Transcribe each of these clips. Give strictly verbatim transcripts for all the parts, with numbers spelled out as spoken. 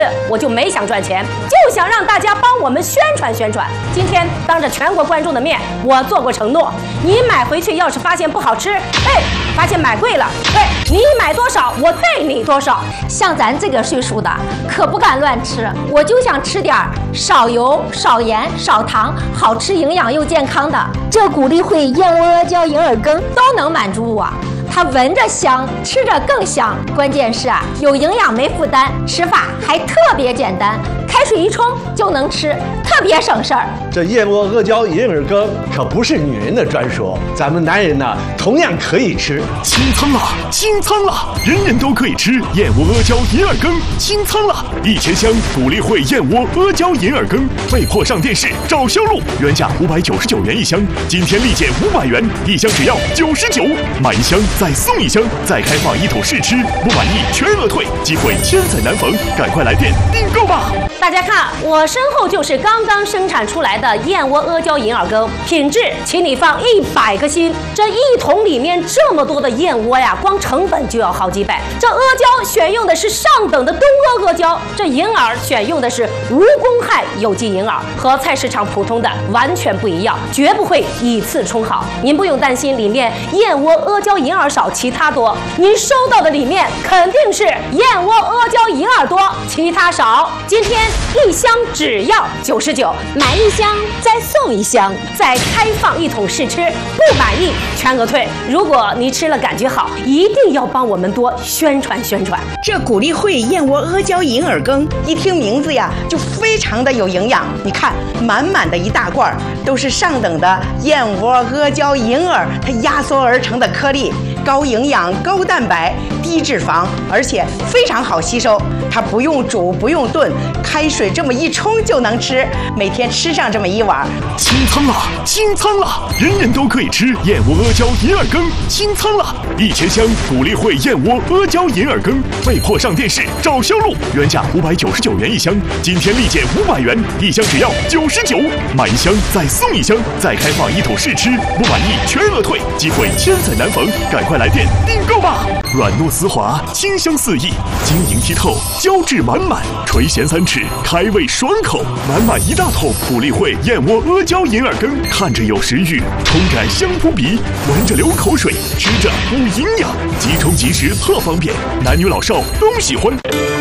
我就没想赚钱，就想让大家帮我们宣传宣传。今天当着全国观众的面，我做过承诺，你买回去要是发现不好吃，哎，发现买贵了，哎，你买多少我退你多少。 像咱这个岁数的，可不敢乱吃，我就想吃点少油、少盐、少糖，好吃、营养又健康的。这谷粒会、燕窝、阿胶、银耳羹都能满足我。它闻着香，吃着更香，关键是啊，有营养没负担，吃法还特别简单，开水一冲就能吃，特别省事儿。 这燕窝、阿胶、银耳羹可不是女人的专属，咱们男人呢同样可以吃。 清仓了，清仓了，人人都可以吃燕窝、阿胶、银耳羹，清仓了，一千箱谷粒会燕窝、阿胶、银耳羹被迫上电视找销路，原价五百九十九元一箱，今天立减五百元，一箱只要九十九，买一箱再送一箱，再开放一桶试吃，不满意全额退，机会千载难逢，赶快来电订购吧！ 大家看，我身后就是刚刚生产出来的燕窝、阿胶、银耳羹，品质，请你放一百个心。这一桶里面这么多的燕窝呀，光成本就要好几百。这阿胶选用的是上等的东阿阿胶，这银耳选用的是无公害有机银耳，和菜市场普通的完全不一样，绝不会以次充好。您不用担心里面燕窝、阿胶、银耳少，其他多。您收到的里面肯定是燕窝、阿胶、银耳多，其他少。今天一箱只要九十九，买一箱再送一箱，再开放一桶试吃，不满意全额退。如果你吃了感觉好，一定要帮我们多宣传宣传。 这谷粒会燕窝、阿胶、银耳羹，一听名字呀，就非常的有营养。你看，满满的一大罐，都是上等的燕窝、阿胶、银耳，它压缩而成的颗粒。高营养、高蛋白、低脂肪，而且非常好吸收。它不用煮，不用炖，开水这么一冲就能吃。每天吃上这么一碗。 清仓了，清仓了，人人都可以吃燕窝、阿胶、银耳羹，清仓了，一千箱谷粒会燕窝、阿胶、银耳羹被迫上电视找销路，原价五百九十九元一箱，今天立减五百元，一箱只要九十九，买一箱再送一箱，再开放一桶试吃，不满意全额退，机会千载难逢，赶快来电订购吧！软糯丝滑，清香四溢，晶莹剔透，胶质满满，垂涎三尺，开胃爽口，满满一大桶谷粒会燕窝、阿胶、银耳羹，看着有食欲，冲着香扑鼻，闻着流口水，吃着补营养，即冲即食特方便，男女老少都喜欢。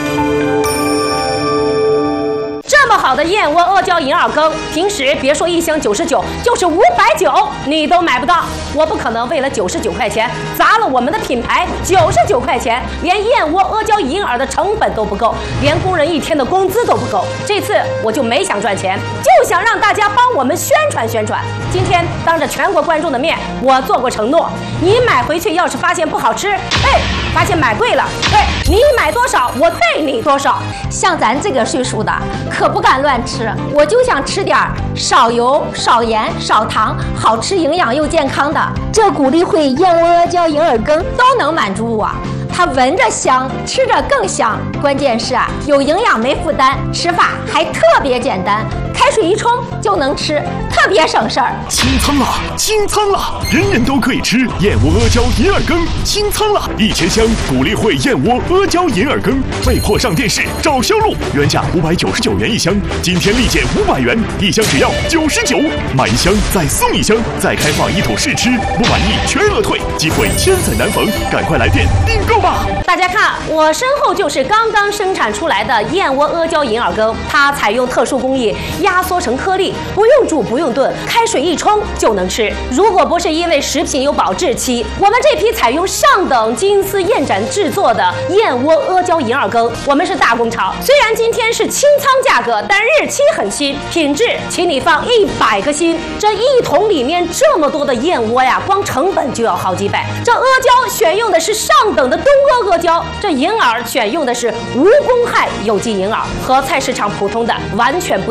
这么好的燕窝、阿胶、银耳羹，平时别说一箱九十九，就是五百九你都买不到。我不可能为了九十九块钱砸了我们的品牌。九十九块钱，连燕窝、阿胶、银耳的成本都不够，连工人一天的工资都不够。这次我就没想赚钱，就想让大家帮我们宣传宣传。今天当着全国观众的面，我做过承诺，你买回去要是发现不好吃，哎，发现买贵了，哎，你买多少我退你多少。 像咱这个岁数的，可不敢乱吃，我就想吃点少油、少盐、少糖，好吃、营养又健康的。这谷粒会、燕窝、阿胶、银耳羹都能满足我。它闻着香，吃着更香，关键是啊，有营养没负担，吃法还特别简单，开水一冲就能吃，特别省事儿。 清仓了，清仓了，人人都可以吃燕窝、阿胶、银耳羹，清仓了，一千箱谷粒会燕窝、阿胶、银耳羹被迫上电视找销路，原价五百九十九元一箱，今天立减五百元，一箱只要九十九，买一箱再送一箱，再开放一桶试吃，不满意全额退，机会千载难逢，赶快来电订购吧！ 大家看，我身后就是刚刚生产出来的燕窝、阿胶、银耳羹，它采用特殊工艺压缩成颗粒，不用煮不用炖，开水一冲就能吃。如果不是因为食品有保质期，我们这批采用上等金丝燕盏制作的燕窝、阿胶、银耳羹，我们是大工厂。虽然今天是清仓价格，但日期很新，品质，请你放一百个心。这一桶里面这么多的燕窝呀，光成本就要好几百。这阿胶选用的是上等的东阿阿胶，这银耳选用的是无公害有机银耳，和菜市场普通的完全不一样，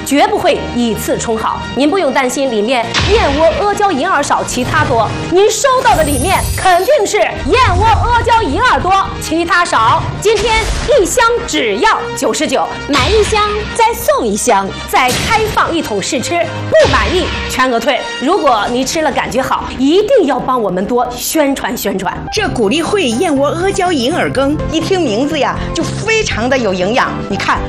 绝不会以次充好。您不用担心里面燕窝、阿胶、银耳少，其他多。您收到的里面肯定是燕窝、阿胶、银耳多，其他少。今天一箱只要九十九， 买一箱再送一箱， 再开放一桶试吃，不满意全额退。如果你吃了感觉好，一定要帮我们多宣传宣传。 这谷粒汇燕窝阿胶银耳羹，一听名字呀就非常的有营养。你看。